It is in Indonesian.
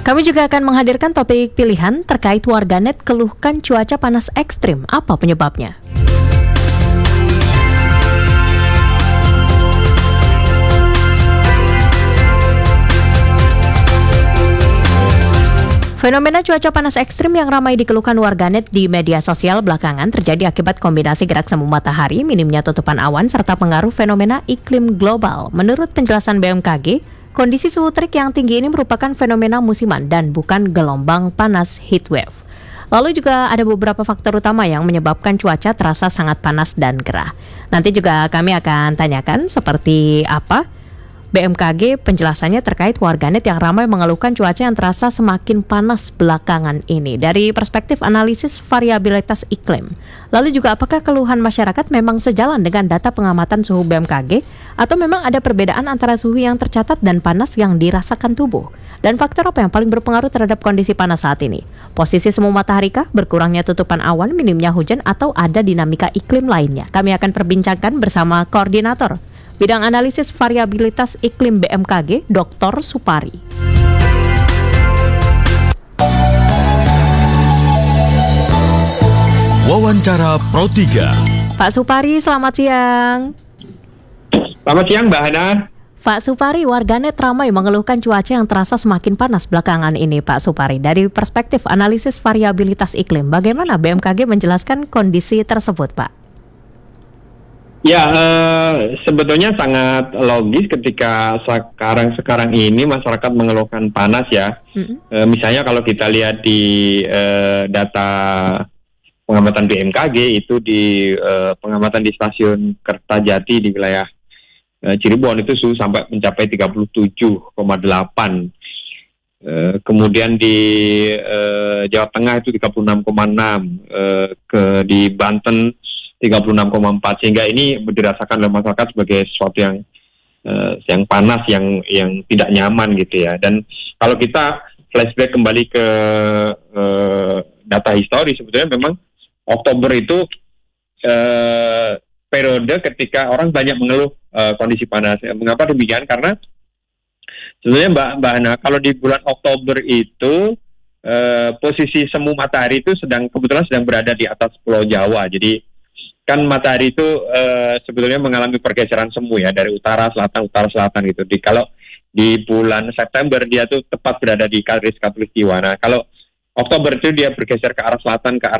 Kami juga akan menghadirkan topik pilihan terkait warganet keluhkan cuaca panas ekstrim. Apa penyebabnya? Fenomena cuaca panas ekstrim yang ramai dikeluhkan warganet di media sosial belakangan terjadi akibat kombinasi gerak semu matahari, minimnya tutupan awan, serta pengaruh fenomena iklim global. Menurut penjelasan BMKG, kondisi suhu terik yang tinggi ini merupakan fenomena musiman dan bukan gelombang panas heatwave. Lalu juga ada beberapa faktor utama yang menyebabkan cuaca terasa sangat panas dan gerah. Nanti juga kami akan tanyakan seperti apa BMKG penjelasannya terkait warganet yang ramai mengeluhkan cuaca yang terasa semakin panas belakangan ini dari perspektif analisis variabilitas iklim. Lalu juga apakah keluhan masyarakat memang sejalan dengan data pengamatan suhu BMKG atau memang ada perbedaan antara suhu yang tercatat dan panas yang dirasakan tubuh? Dan faktor apa yang paling berpengaruh terhadap kondisi panas saat ini? Posisi semu matahari kah, berkurangnya tutupan awan, minimnya hujan, atau ada dinamika iklim lainnya? Kami akan perbincangkan bersama Koordinator Bidang Analisis Variabilitas Iklim BMKG, Dr. Supari. Wawancara Pro 3. Pak Supari, selamat siang. Selamat siang, Mbak Hana. Pak Supari, warganet ramai mengeluhkan cuaca yang terasa semakin panas belakangan ini, Pak Supari. Dari perspektif analisis variabilitas iklim, bagaimana BMKG menjelaskan kondisi tersebut, Pak? Ya, sebetulnya sangat logis ketika sekarang ini masyarakat mengeluhkan panas ya. Misalnya kalau kita lihat di data pengamatan BMKG itu di pengamatan di stasiun Kertajati di wilayah Cirebon itu suhu sampai mencapai 37,8. Kemudian di Jawa Tengah itu 36,6, di Banten 36,4, sehingga ini dirasakan oleh masyarakat sebagai sesuatu yang panas, yang tidak nyaman gitu ya. Dan kalau kita flashback kembali ke data histori, sebetulnya memang Oktober itu periode ketika orang banyak mengeluh kondisi panas. Mengapa demikian? Karena sebenarnya Mbak Hana, kalau di bulan Oktober itu posisi semu matahari itu kebetulan sedang berada di atas Pulau Jawa. Jadi kan matahari itu sebetulnya mengalami pergeseran semu ya, dari utara selatan gitu. Kalau di bulan September dia tuh tepat berada di garis khatulistiwa. Nah, kalau Oktober itu dia bergeser ke arah selatan, ke arah